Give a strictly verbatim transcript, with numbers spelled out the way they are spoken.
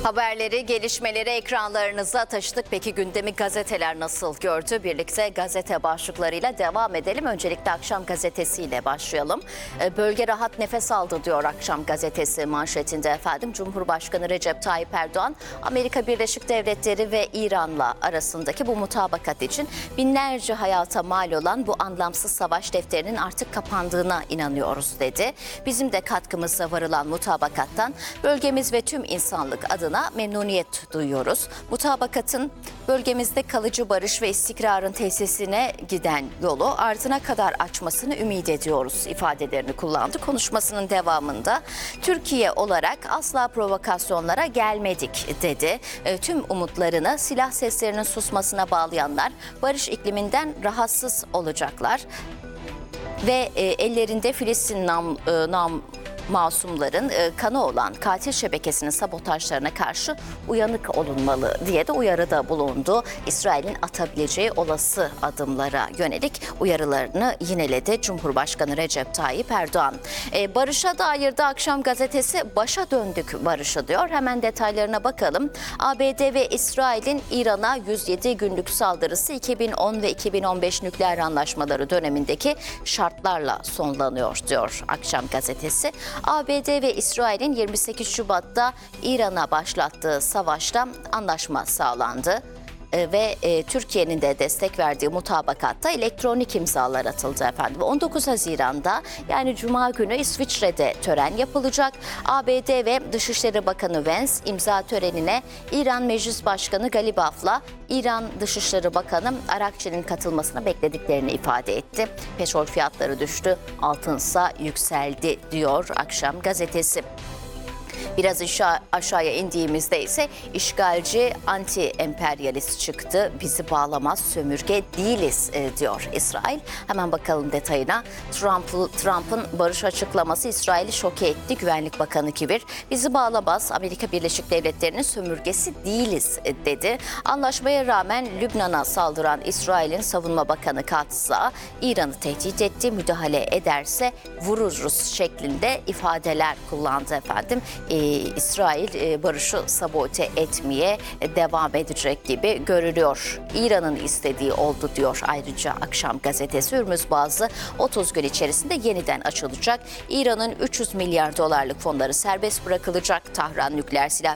Haberleri, gelişmeleri ekranlarınıza taşıdık. Peki gündemi gazeteler nasıl gördü? Birlikte gazete başlıklarıyla devam edelim. Öncelikle Akşam Gazetesi'yle başlayalım. Bölge rahat nefes aldı diyor Akşam Gazetesi manşetinde efendim. Cumhurbaşkanı Recep Tayyip Erdoğan, Amerika Birleşik Devletleri ve İran'la arasındaki bu mutabakat için binlerce hayata mal olan bu anlamsız savaş defterinin artık kapandığına inanıyoruz dedi. Bizim de katkımızla varılan mutabakattan bölgemiz ve tüm insanlık adına memnuniyet duyuyoruz. Mutabakatın bölgemizde kalıcı barış ve istikrarın tesisine giden yolu ardına kadar açmasını ümit ediyoruz ifadelerini kullandı. Konuşmasının devamında Türkiye olarak asla provokasyonlara gelmedik dedi. E, tüm umutlarını silah seslerinin susmasına bağlayanlar barış ikliminden rahatsız olacaklar ve e, ellerinde Filistin nam, e, nam masumların kanı olan katil şebekesinin sabotajlarına karşı uyanık olunmalı diye de uyarıda bulundu. İsrail'in atabileceği olası adımlara yönelik uyarılarını yineledi Cumhurbaşkanı Recep Tayyip Erdoğan. E, barışa dair de Akşam Gazetesi başa döndük barışı diyor. Hemen detaylarına bakalım. A B D ve İsrail'in İran'a yüz yedi günlük saldırısı iki bin on ve iki bin on beş nükleer anlaşmaları dönemindeki şartlarla sonlanıyor diyor Akşam Gazetesi. A B D ve İsrail'in yirmi sekiz Şubat'ta İran'a başlattığı savaşta anlaşma sağlandı ve e, Türkiye'nin de destek verdiği mutabakatta elektronik imzalar atıldı efendim. on dokuz Haziran'da yani Cuma günü İsviçre'de tören yapılacak. A B D ve Dışişleri Bakanı Vance imza törenine İran Meclis Başkanı Galibaf'la İran Dışişleri Bakanı Arakçı'nın katılmasını beklediklerini ifade etti. Petrol fiyatları düştü, altınsa yükseldi diyor Akşam Gazetesi. Biraz aşağı, aşağıya indiğimizde ise işgalci anti-emperyalist çıktı. Bizi bağlamaz sömürge değiliz e, diyor İsrail. Hemen bakalım detayına. Trump'ın Trump'ın barış açıklaması İsrail'i şoke etti. Güvenlik Bakanı Kibir, bizi bağlamaz, Amerika Birleşik Devletleri'nin sömürgesi değiliz e, dedi. Anlaşmaya rağmen Lübnan'a saldıran İsrail'in Savunma Bakanı Katz'a İran'ı tehdit etti. Müdahale ederse vururuz şeklinde ifadeler kullandı efendim. Ee, İsrail e, barışı sabote etmeye devam edecek gibi görülüyor. İran'ın istediği oldu diyor ayrıca Akşam Gazetesi. Hürmüz Boğazı otuz gün içerisinde yeniden açılacak. İran'ın üç yüz milyar dolarlık fonları serbest bırakılacak. Tahran nükleer silah